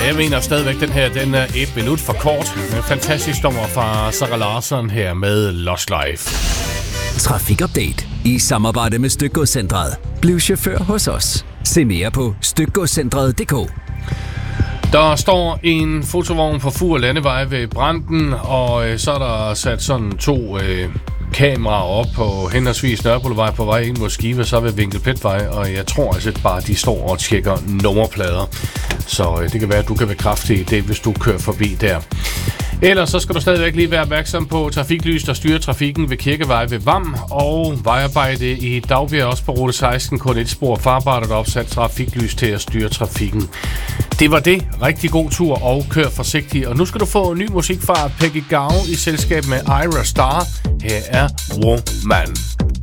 Jeg mener stadigvæk, den her den er 1 minut for kort. En fantastisk nummer fra Zara Larsson her med Lost Life. Trafikupdate i samarbejde med Stykgodscentret. Bliv chauffør hos os. Se mere på stykgodscentret.dk. Der står en fotovogn på Fur Landevej ved Branden, og så er der sat sådan 2 kameraer op på henholdsvis Nørrebrogvej på vej ind mod Skive, så ved Vinkelpletvej, og jeg tror altså bare, de står og tjekker nummerplader. Så det kan være, at du kan bekræfte det, hvis du kører forbi der. Ellers så skal du stadigvæk lige være opmærksom på trafiklys, der styrer trafikken ved Kirkevej ved Vam, og vejarbejde i Dagbjerg også på rute 16, kun et spor farbart, og der opsat trafiklys til at styre trafikken. Det var det. Rigtig god tur og kør forsigtigt. Og nu skal du få ny musik fra Peggy Gou i selskab med Ira Star. Her er Woman.